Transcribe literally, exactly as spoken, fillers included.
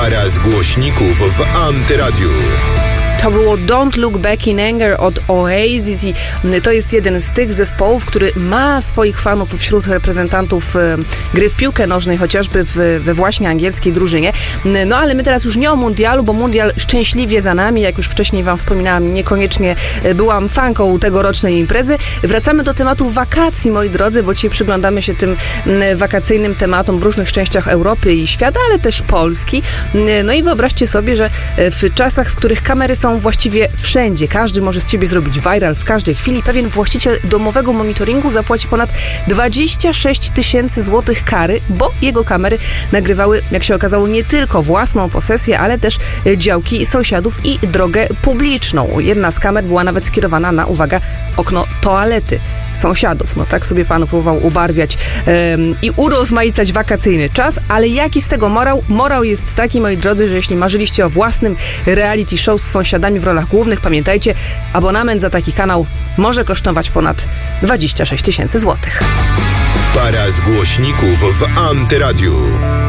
Para z głośników w Antyradiu. To było Don't Look Back in Anger od Oasis i to jest jeden z tych zespołów, który ma swoich fanów wśród reprezentantów gry w piłkę nożnej, chociażby w, we właśnie angielskiej drużynie. No ale my teraz już nie o mundialu, bo mundial szczęśliwie za nami. Jak już wcześniej wam wspominałam, niekoniecznie byłam fanką tegorocznej imprezy. Wracamy do tematu wakacji, moi drodzy, bo dzisiaj przyglądamy się tym wakacyjnym tematom w różnych częściach Europy i świata, ale też Polski. No i wyobraźcie sobie, że w czasach, w których kamery są właściwie wszędzie. Każdy może z ciebie zrobić viral w każdej chwili. Pewien właściciel domowego monitoringu zapłaci ponad dwadzieścia sześć tysięcy złotych kary, bo jego kamery nagrywały, jak się okazało, nie tylko własną posesję, ale też działki sąsiadów i drogę publiczną. Jedna z kamer była nawet skierowana na, uwaga, okno toalety sąsiadów. No tak sobie pan próbował ubarwiać um, i urozmaicać wakacyjny czas, ale jaki z tego morał? Morał jest taki, moi drodzy, że jeśli marzyliście o własnym reality show z sąsiadami w rolach głównych, pamiętajcie, abonament za taki kanał może kosztować ponad dwadzieścia sześć tysięcy złotych. Para z głośników w Antyradiu.